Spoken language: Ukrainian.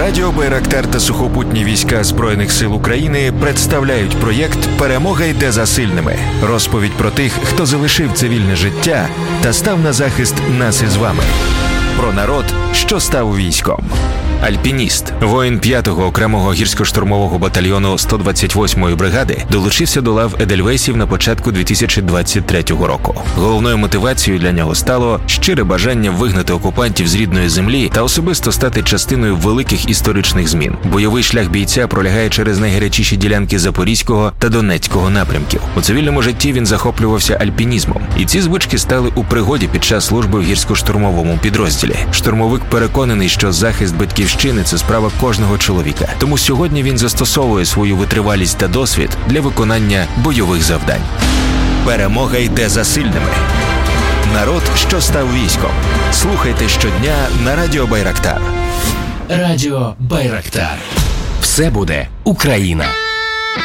Радіо Байрактар та сухопутні війська Збройних сил України представляють проєкт «Перемога йде за сильними». Розповідь про тих, хто залишив цивільне життя та став на захист нас із вами. Про народ, що став військом. Альпініст, воїн 5-го окремого гірсько-штурмового батальйону 128-ї бригади, долучився до лав едельвейсів на початку 2023 року. Головною мотивацією для нього стало щире бажання вигнати окупантів з рідної землі та особисто стати частиною великих історичних змін. Бойовий шлях бійця пролягає через найгарячіші ділянки Запорізького та Донецького напрямків. У цивільному житті він захоплювався альпінізмом, і ці звички стали у пригоді під час служби в гірсько-штурмовому підрозділі. Штурмовик переконаний, що захист батьківщини – це справа кожного чоловіка. Тому сьогодні він застосовує свою витривалість та досвід для виконання бойових завдань. Перемога йде за сильними. Народ, що став військом. Слухайте щодня на Радіо Байрактар. Радіо Байрактар. Все буде Україна.